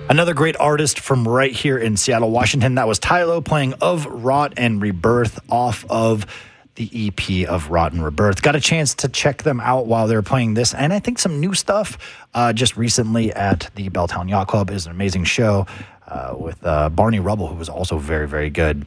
Another great artist from right here in Seattle, Washington. That was Tylo playing Of Rot and Rebirth off of the EP of Rot and Rebirth. Got a chance to check them out while they're playing this, and I think some new stuff just recently at the Belltown Yacht Club. Is an amazing show with Barney Rubble, who was also very, very good.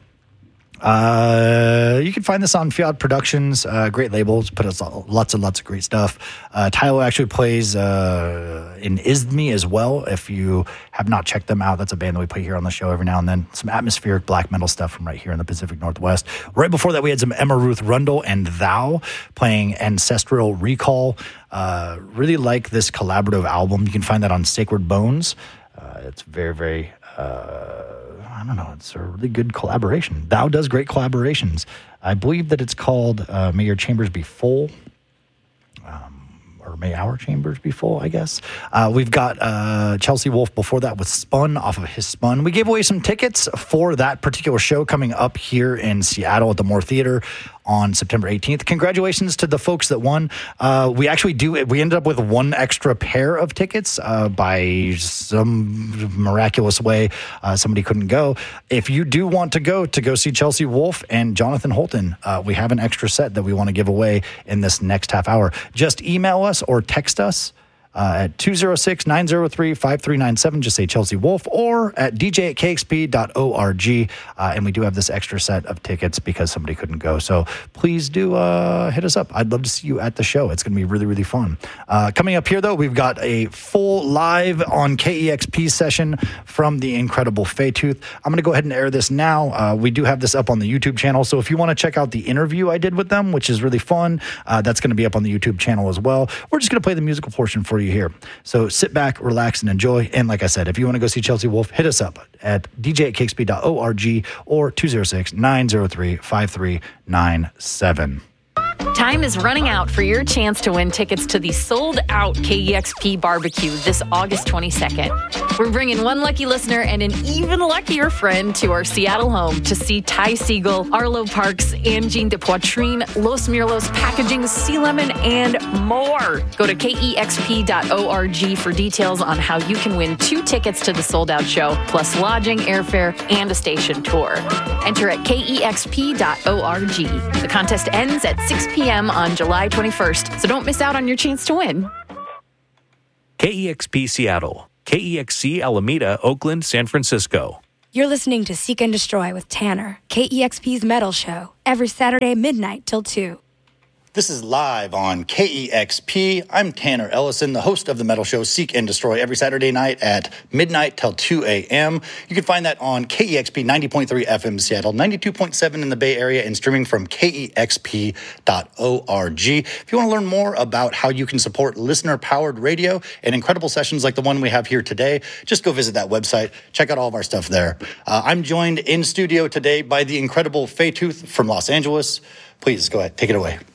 You can find this on Fiat Productions, great labels, put us lots and lots of great stuff. Tylo actually plays in Isdme as well. If you have not checked them out, that's a band that we play here on the show every now and then. Some atmospheric black metal stuff from right here in the Pacific Northwest. Right before that, we had some Emma Ruth Rundle and Thou playing Ancestral Recall. Really like this collaborative album. You can find that on Sacred Bones. It's very, very... I don't know. It's a really good collaboration. Thou does great collaborations. I believe that it's called May Your Chambers Be Full. Or May Our Chambers Be Full, I guess. We've got Chelsea Wolfe before that with Spun off of his Spun. We gave away some tickets for that particular show coming up here in Seattle at the Moore Theater on September 18th. Congratulations to the folks that won. We ended up with one extra pair of tickets by some miraculous way. Somebody couldn't go. If you do want to go see Chelsea Wolfe and Jonathan Holton, we have an extra set that we want to give away in this next half hour. Just email us or text us at 206-903-5397. Just say Chelsea Wolfe, or at dj@kxp.org. And we do have this extra set of tickets because somebody couldn't go. So please do hit us up. I'd love to see you at the show. It's going to be really, really fun. Coming up here, though, we've got a full live on KEXP session from the incredible Faytooth. I'm going to go ahead and air this now. We do have this up on the YouTube channel. So if you want to check out the interview I did with them, which is really fun, that's going to be up on the YouTube channel as well. We're just going to play the musical portion for you here. So sit back, relax, and enjoy. And like I said, if you want to go see Chelsea Wolfe, hit us up at dj@kxp.org or 206-903-5397. Time is running out for your chance to win tickets to the sold-out KEXP barbecue this August 22nd. We're bringing one lucky listener and an even luckier friend to our Seattle home to see Ty Segall, Arlo Parks, Angine de Poitrine, Los Mirlos Packaging, Sea Lemon, and more. Go to kexp.org for details on how you can win 2 tickets to the sold-out show, plus lodging, airfare, and a station tour. Enter at kexp.org. The contest ends at 6 p.m. on July 21st, so don't miss out on your chance to win. KEXP Seattle, KEXC Alameda, Oakland, San Francisco. You're listening to Seek and Destroy with Tanner, KEXP's Metal Show, every Saturday midnight till 2. This is live on KEXP. I'm Tanner Ellison, the host of the metal show Seek and Destroy every Saturday night at midnight till 2 a.m. You can find that on KEXP 90.3 FM Seattle, 92.7 in the Bay Area, and streaming from KEXP.org. If you want to learn more about how you can support listener-powered radio and incredible sessions like the one we have here today, just go visit that website. Check out all of our stuff there. I'm joined in studio today by the incredible Faytooth from Los Angeles. Please go ahead, take it away.